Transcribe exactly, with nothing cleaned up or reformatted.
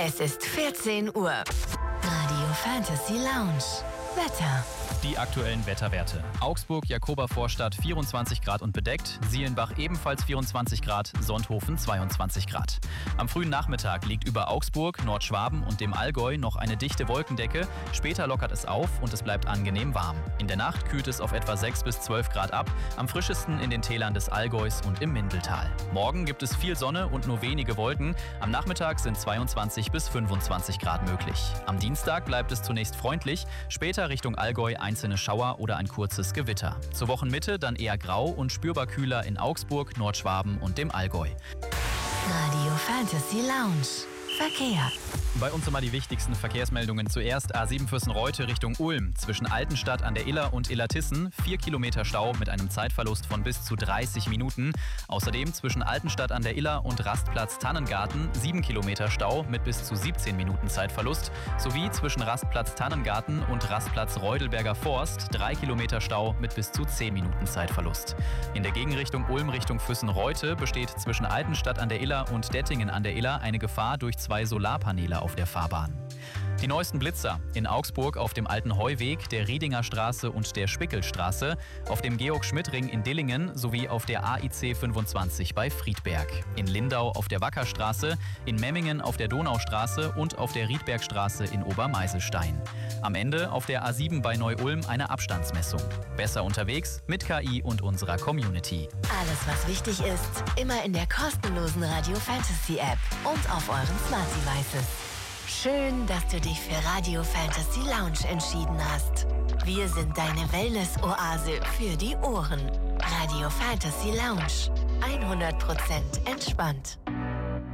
Es ist vierzehn Uhr. Radio Fantasy Lounge. Wetter. Die aktuellen Wetterwerte. Augsburg, Jakobervorstadt vierundzwanzig Grad und bedeckt, Sielenbach ebenfalls vierundzwanzig Grad, Sonthofen zweiundzwanzig Grad. Am frühen Nachmittag liegt über Augsburg, Nordschwaben und dem Allgäu noch eine dichte Wolkendecke. Später lockert es auf und es bleibt angenehm warm. In der Nacht kühlt es auf etwa sechs bis zwölf Grad ab, am frischesten in den Tälern des Allgäus und im Mindeltal. Morgen gibt es viel Sonne und nur wenige Wolken. Am Nachmittag sind zweiundzwanzig bis fünfundzwanzig Grad möglich. Am Dienstag bleibt es zunächst freundlich, später Richtung Allgäu einzelne Schauer oder ein kurzes Gewitter. Zur Wochenmitte dann eher grau und spürbar kühler in Augsburg, Nordschwaben und dem Allgäu. Radio Fantasy Lounge. Verkehr. Bei uns immer die wichtigsten Verkehrsmeldungen. Zuerst A sieben Fürstenreute Richtung Ulm. Zwischen Altenstadt an der Iller und Illertissen vier Kilometer Stau mit einem Zeitverlust von bis zu dreißig Minuten. Außerdem zwischen Altenstadt an der Iller und Rastplatz Tannengarten sieben Kilometer Stau mit bis zu siebzehn Minuten Zeitverlust. Sowie zwischen Rastplatz Tannengarten und Rastplatz Reudelberger Forst drei Kilometer Stau mit bis zu zehn Minuten Zeitverlust. In der Gegenrichtung Ulm Richtung Füssenreute besteht zwischen Altenstadt an der Iller und Dettingen an der Iller eine Gefahr durch zwei Solarpaneele auf der Fahrbahn. Die neuesten Blitzer in Augsburg auf dem Alten Heuweg, der Riedinger Straße und der Spickelstraße, auf dem Georg-Schmidt-Ring in Dillingen sowie auf der A I C fünfundzwanzig bei Friedberg, in Lindau auf der Wackerstraße, in Memmingen auf der Donaustraße und auf der Riedbergstraße in Obermeiselstein. Am Ende auf der A sieben bei Neu-Ulm eine Abstandsmessung. Besser unterwegs mit K I und unserer Community. Alles, was wichtig ist, immer in der kostenlosen Radio Fantasy App und auf euren Smart Devices. Schön, dass du dich für Radio Fantasy Lounge entschieden hast. Wir sind deine Wellness-Oase für die Ohren. Radio Fantasy Lounge. hundert Prozent entspannt.